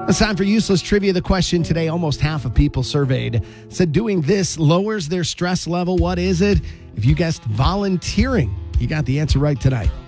It's time for useless trivia. The question today, almost half of people surveyed said doing this lowers their stress level. What is it? If you guessed volunteering, you got the answer right tonight.